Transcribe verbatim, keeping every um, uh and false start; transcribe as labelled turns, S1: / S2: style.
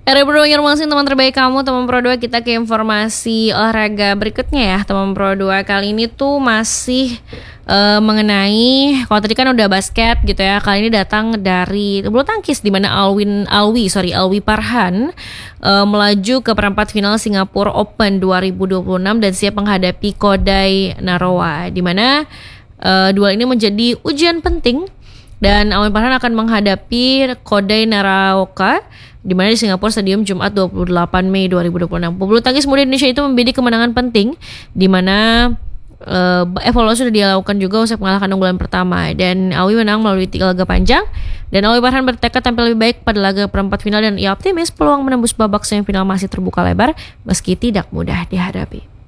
S1: Hari Pro Informasi teman terbaik kamu, teman Pro dua. Kita ke informasi olahraga berikutnya ya, teman Pro dua. Kali ini tuh masih uh, mengenai, kalau tadi kan udah basket gitu ya, kali ini datang dari bulu tangkis, di mana Alwin Alwi sorry Alwi Parhan uh, melaju ke perempat final Singapore Open dua ribu dua puluh enam dan siap menghadapi Kodai Narawa, di mana uh, duel ini menjadi ujian penting. Dan Alwin Parhan akan menghadapi Kodai Naraoka di mana di Singapura Stadium Jumat dua puluh delapan Mei dua ribu dua puluh enam. Pebulu tangkis muda Indonesia itu membidik kemenangan penting di mana uh, evaluasi sudah dilakukan juga usai mengalahkan unggulan pertama, dan Alwi menang melalui tiga laga panjang, dan Alwi Parhan bertekad tampil lebih baik pada laga perempat final dan ia optimis peluang menembus babak semifinal masih terbuka lebar meski tidak mudah dihadapi.